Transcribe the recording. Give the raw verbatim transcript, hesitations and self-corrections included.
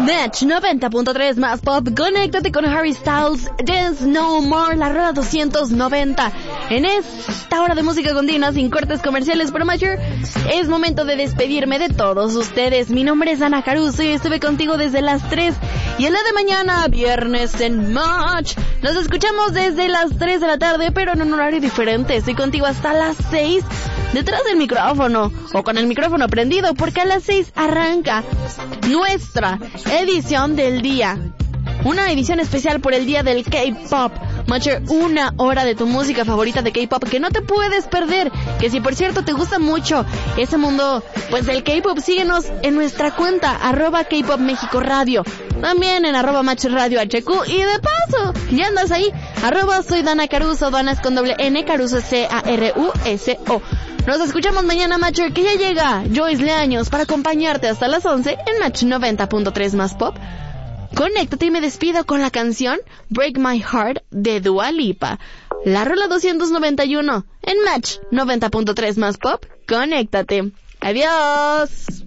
Match noventa punto tres más pop. Conéctate con Harry Styles, Dance No More, la rueda doscientos noventa. En esta hora de música continua, sin cortes comerciales por Matcher, es momento de despedirme de todos ustedes. Mi nombre es Ana Caruso y estuve contigo desde las tres. Y el día de mañana, viernes en Match, nos escuchamos desde las tres de la tarde, pero en un horario diferente. Estoy contigo hasta las seis, detrás del micrófono, o con el micrófono prendido, porque a las seis arranca nuestra edición del día. Una edición especial por el día del K-Pop. Matcher, una hora de tu música favorita de K-Pop que no te puedes perder. Que si por cierto te gusta mucho ese mundo, pues del K-Pop, síguenos en nuestra cuenta, arroba K-Pop México Radio. También en arroba Matcher Radio H Q. Y de paso, ya andas ahí, arroba soy Dana Caruso, Dana es con doble N, Caruso C A R U S O. Nos escuchamos mañana, Matcher, que ya llega Joyce Leaños para acompañarte hasta las once en Match noventa punto tres más pop. Conéctate y me despido con la canción Break My Heart de Dua Lipa. La rola doscientos noventa y uno en Match noventa punto tres más pop. Conéctate. Adiós.